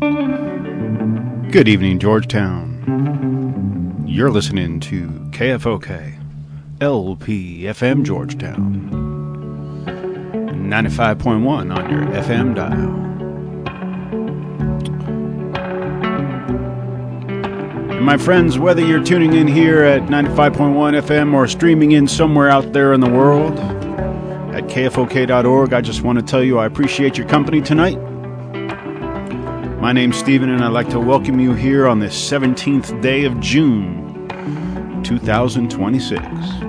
Good evening, Georgetown. You're listening to KFOK, LPFM Georgetown, 95.1 on your FM dial. And my friends, whether you're tuning in here at 95.1 FM or streaming in somewhere out there in the world at KFOK.org, I just want to tell you I appreciate your company tonight. My name's Stephen, and I'd like to welcome you here on this 17th day of June, 2026.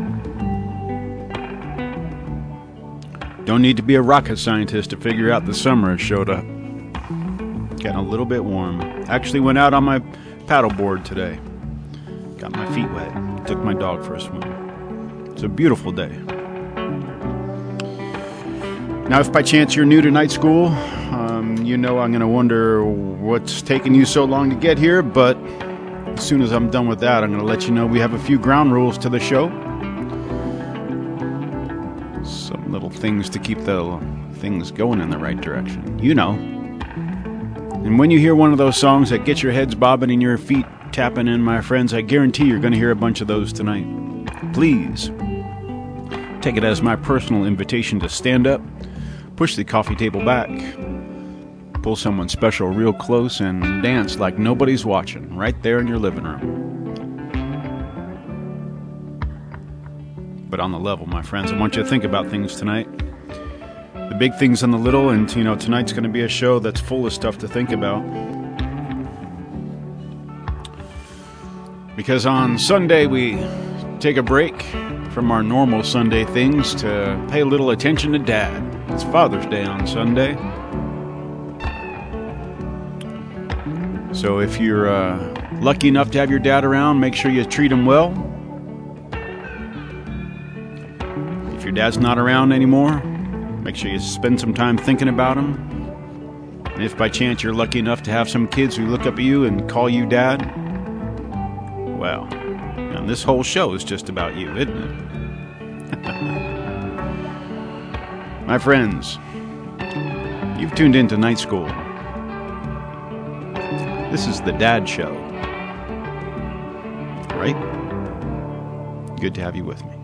Don't need to be a rocket scientist to figure out the summer has showed up. Getting a little bit warm. Actually went out on my paddleboard today. Got my feet wet. Took my dog for a swim. It's a beautiful day. Now, if by chance you're new to night school, you know I'm going to wonder what's taking you so long to get here, but as soon as I'm done with that, I'm going to let you know we have a few ground rules to the show. Some little things to keep the things going in the right direction. You know. And when you hear one of those songs that gets your heads bobbing and your feet tapping in, my friends, I guarantee you're going to hear a bunch of those tonight. Please take it as my personal invitation to stand up, push the coffee table back, pull someone special real close, and dance like nobody's watching right there in your living room. But on the level, my friends, I want you to think about things tonight. The big things and the little, and tonight's going to be a show that's full of stuff to think about. Because on Sunday we take a break from our normal Sunday things to pay a little attention to Dad. It's Father's Day on Sunday. So if you're lucky enough to have your dad around, make sure you treat him well. If your dad's not around anymore, make sure you spend some time thinking about him. And if by chance you're lucky enough to have some kids who look up at you and call you Dad, well, and this whole show is just about you, isn't it? My friends, you've tuned into Night School. This is the Dad Show, right? Good to have you with me.